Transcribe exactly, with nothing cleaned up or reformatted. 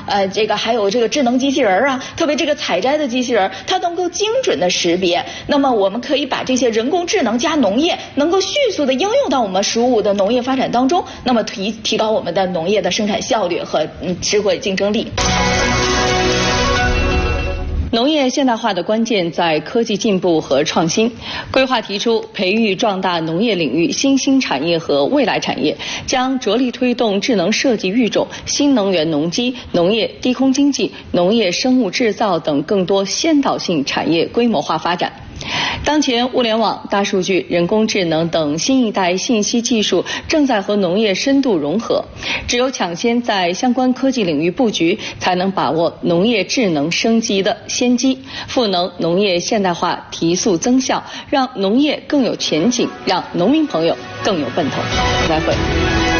呃，这个还有这个智能机器人啊，特别这个采摘的机器人，它能够精准的识别。那么我们可以把这些人工智能加农业，能够迅速的应用到我们十五的农业发展当中，那么提提高我们的农业的生产效率和嗯智慧竞争力。 农业现代化的关键在科技进步和创新。规划提出培育壮大农业领域新兴产业和未来产业，将着力推动智能设计育种、新能源农机、农业低空经济、农业生物制造等更多先导性产业规模化发展。当前，物联网、大数据、人工智能等新一代信息技术正在和农业深度融合。只有抢先在相关科技领域布局，才能把握农业智能升级的先机，赋能农业现代化提速增效，让农业更有前景，让农民朋友更有奔头。再会。